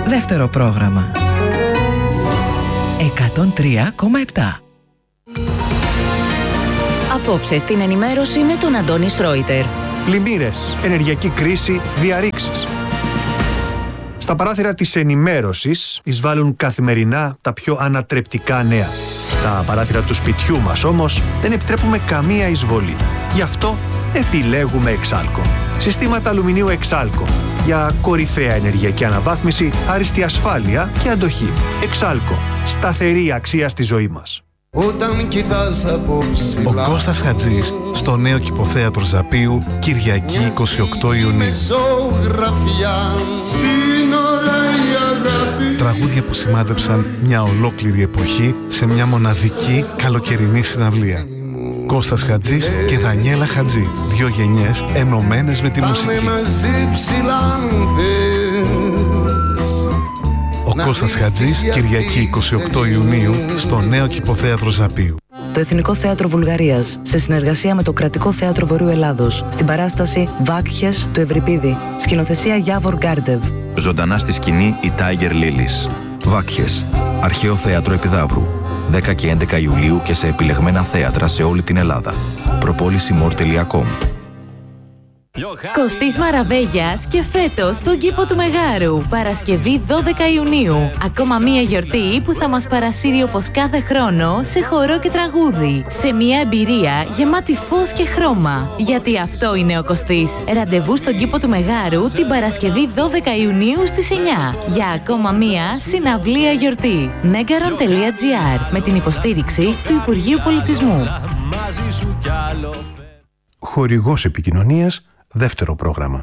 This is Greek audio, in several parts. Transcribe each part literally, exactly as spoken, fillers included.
Δεύτερο πρόγραμμα εκατόν τρία κόμμα επτά. Απόψε στην ενημέρωση με τον Αντώνη Σρόιτερ. Πλημμύρες, ενεργειακή κρίση, διαρρήξεις. Στα παράθυρα της ενημέρωσης εισβάλλουν καθημερινά τα πιο ανατρεπτικά νέα. Στα παράθυρα του σπιτιού μας όμως δεν επιτρέπουμε καμία εισβολή. Γι' αυτό επιλέγουμε Εξάλκο. Συστήματα αλουμινίου Εξάλκο για κορυφαία ενεργειακή αναβάθμιση, άριστη ασφάλεια και αντοχή. Εξάλκο. Σταθερή αξία στη ζωή μας. Όταν κοιτάς από ψηλά, ο Κώστας Χατζής στο νέο Κηποθέατρο Ζαπίου, Κυριακή εικοστή ογδόη Ιουνίου. Τραγούδια που σημάδεψαν μια ολόκληρη εποχή σε μια μοναδική καλοκαιρινή συναυλία. Κώστας Χατζής και Δανιέλα Χατζή, δύο γενιές ενωμένες με τη μουσική. Ο Κώστας Χατζής, Κυριακή εικοστή ογδόη Ιουνίου, στο νέο Κηποθέατρο Ζαπίου. Το Εθνικό Θέατρο Βουλγαρίας, σε συνεργασία με το Κρατικό Θέατρο Βορείου Ελλάδος, στην παράσταση Βάκχες του Ευρυπίδη, σκηνοθεσία Γιάβορ Γκάρντεβ. Ζωντανά στη σκηνή η Tiger Lilies. Βάκχες, Αρχαίο Θέατρο Επιδαύρου, δέκα και έντεκα Ιουλίου και σε επιλεγμένα θέατρα σε όλη την Ελλάδα. προπόληση μορ τελεία κομ. Κωστής Μαραβέγιας και φέτος στον κήπο του Μεγάρου, Παρασκευή δώδεκα Ιουνίου. Ακόμα μία γιορτή που θα μας παρασύρει όπως κάθε χρόνο σε χορό και τραγούδι. Σε μία εμπειρία γεμάτη φως και χρώμα. Γιατί αυτό είναι ο Κωστής. Ραντεβού στον κήπο του Μεγάρου την Παρασκευή δώδεκα Ιουνίου στις εννιά. Για ακόμα μία συναυλία γιορτή. negaron τελεία gr με την υποστήριξη του Υπουργείου Πολιτισμού. Χορηγός επικοινωνίας, δεύτερο πρόγραμμα.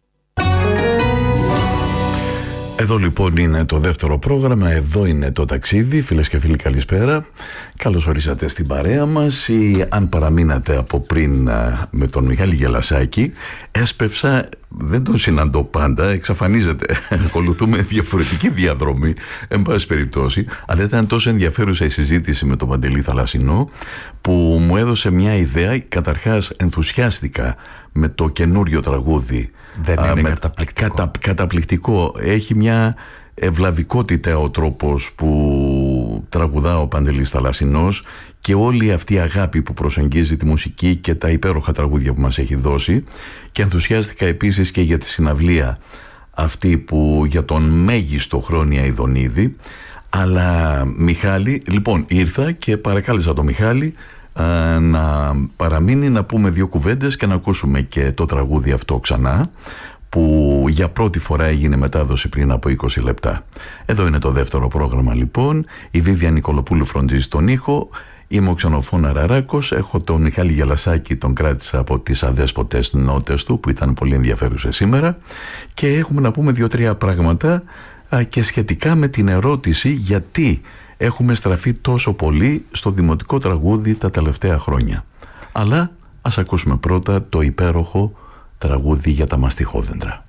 Εδώ λοιπόν είναι το δεύτερο πρόγραμμα, εδώ είναι το ταξίδι. Φίλες και φίλοι, καλησπέρα. Καλώς ορίσατε στην παρέα μας. Ή αν παραμείνατε από πριν με τον Μιχάλη Γελασάκη, έσπευσα, δεν τον συναντώ πάντα, εξαφανίζεται. Ακολουθούμε διαφορετική διαδρομή, εν πάση περιπτώσει. Αλλά ήταν τόσο ενδιαφέρουσα η συζήτηση με τον Παντελή Θαλασσινό, που μου έδωσε μια ιδέα. Καταρχάς ενθουσιάστηκα με το καινούριο τραγούδι. Δεν είναι με, καταπληκτικό. Κατα, καταπληκτικό. Έχει μια ευλαβικότητα ο τρόπος που τραγουδά ο Παντελής Θαλασσινός και όλη αυτή η αγάπη που προσεγγίζει τη μουσική και τα υπέροχα τραγούδια που μας έχει δώσει. Και ενθουσιάστηκα επίσης και για τη συναυλία αυτή που για τον μέγιστο Χρόνια Ιδονίδη. Αλλά Μιχάλη, λοιπόν ήρθα και παρακάλεσα τον Μιχάλη να παραμείνει, να πούμε δύο κουβέντες και να ακούσουμε και το τραγούδι αυτό ξανά, που για πρώτη φορά έγινε μετάδοση πριν από είκοσι λεπτά. Εδώ είναι το δεύτερο πρόγραμμα λοιπόν. Η Βίβια Νικολοπούλου φροντίζει τον ήχο. Είμαι ο Ξενοφώνα Ραράκος. Έχω τον Μιχάλη Γελασάκη, τον κράτησα από τις αδέσποτες νότες του που ήταν πολύ ενδιαφέρουσες σήμερα. Και έχουμε να πούμε δύο-τρία πράγματα και σχετικά με την ερώτηση γιατί έχουμε στραφεί τόσο πολύ στο δημοτικό τραγούδι τα τελευταία χρόνια. Αλλά ας ακούσουμε πρώτα το υπέροχο τραγούδι για τα μαστιχόδεντρα.